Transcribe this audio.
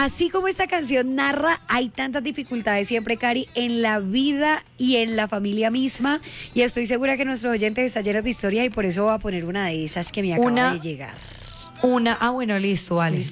Así como esta canción narra, hay tantas dificultades siempre, Cari, en la vida y en la familia misma. Y estoy segura que nuestros oyentes están llenos de historia y por eso voy a poner una de esas que me acaba de llegar. Bueno, listo, vale.